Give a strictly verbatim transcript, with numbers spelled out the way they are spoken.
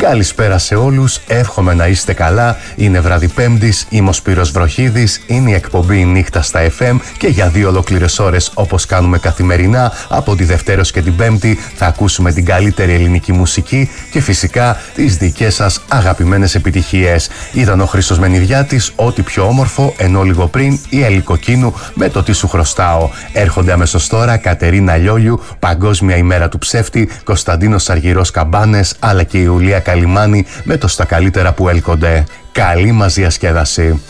Καλησπέρα σε όλους, εύχομαι να είστε καλά. Είναι βράδυ Πέμπτης, είμαι ο Σπύρος Βροχίδης, είναι η εκπομπή Νύχτα στα εφ εμ και για δύο ολόκληρες ώρες, όπως κάνουμε καθημερινά, από τη Δευτέρα και την Πέμπτη, θα ακούσουμε την καλύτερη ελληνική μουσική και φυσικά τις δικές σας αγαπημένες επιτυχίες. Ήταν ο Χρήστος Μενιδιάτης, ό,τι πιο όμορφο, ενώ λίγο πριν η Έλλη Κοκκίνου με το τι σου χρωστάω. Έρχονται αμέσως τώρα Κατερίνα Λιόλιου, Παγκόσμια ημέρα του ψεύτη, Κωνσταντίνος Αργυρός Καμπάνες, αλλά και η Ιουλία Καλιμάνη με το στα καλύτερα που έλκονται. Καλή μας διασκέδαση.